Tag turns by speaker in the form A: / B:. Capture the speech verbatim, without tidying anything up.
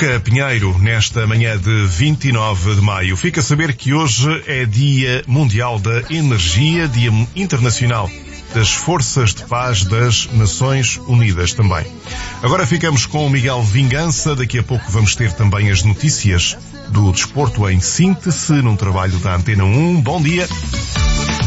A: Luca Pinheiro, nesta manhã de vinte e nove de maio. Fica a saber que hoje é Dia Mundial da Energia, Dia Internacional das Forças de Paz das Nações Unidas também. Agora ficamos com o Miguel Vingança. Daqui a pouco vamos ter também as notícias do desporto em síntese, num trabalho da Antena um. Bom dia.